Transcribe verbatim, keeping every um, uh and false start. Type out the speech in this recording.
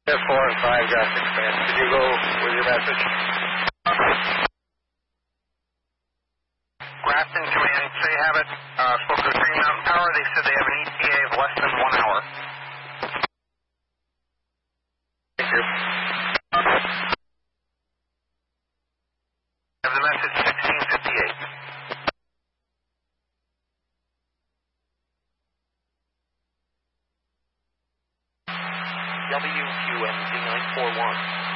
four and five got six man. Did you go with your message? Grafton Command, so you have it. Uh, spoke to Green Mountain Power. They said they have an E T A of less than one hour. Thank you. Have the message sixteen fifty-eight. W Q M Z nine four one.